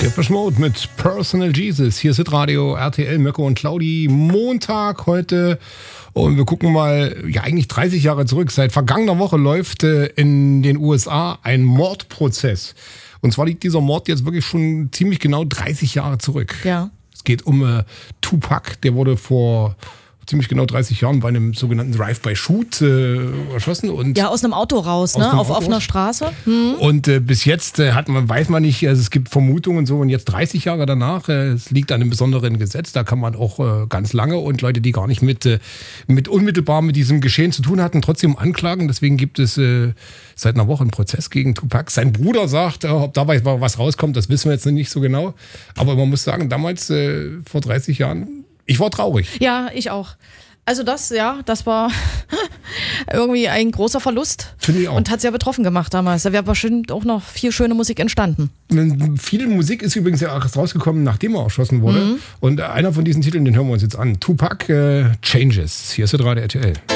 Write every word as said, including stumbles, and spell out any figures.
Depeche Mode mit Personal Jesus. Hier ist Radio R T L, Mirko und Claudi. Montag heute. Und wir gucken mal, ja eigentlich dreißig Jahre zurück. Seit vergangener Woche läuft äh, in den U S A ein Mordprozess. Und zwar liegt dieser Mord jetzt wirklich schon ziemlich genau dreißig Jahre zurück. Ja. Es geht um äh, Tupac. Der wurde vor ziemlich genau dreißig Jahren bei einem sogenannten Drive-by-Shoot äh, erschossen. Und ja, aus einem Auto raus, ne? Auf offener Straße. Hm. Und äh, bis jetzt äh, hat man, weiß man nicht, also es gibt Vermutungen und so. Und jetzt dreißig Jahre danach, äh, es liegt an einem besonderen Gesetz, da kann man auch äh, ganz lange und Leute, die gar nicht mit, äh, mit unmittelbar mit diesem Geschehen zu tun hatten, trotzdem anklagen. Deswegen gibt es äh, seit einer Woche einen Prozess gegen Tupac. Sein Bruder sagt, äh, ob dabei was rauskommt, das wissen wir jetzt nicht so genau. Aber man muss sagen, damals, äh, vor dreißig Jahren, ich war traurig. Ja, ich auch. Also das, ja, das war irgendwie ein großer Verlust. Finde ich auch. Und hat sehr betroffen gemacht damals. Da wäre bestimmt auch noch viel schöne Musik entstanden. Viel Musik ist übrigens ja auch erst rausgekommen, nachdem er erschossen wurde. Mhm. Und einer von diesen Titeln, den hören wir uns jetzt an. Tupac, äh, Changes. Hier ist der Radio R T L.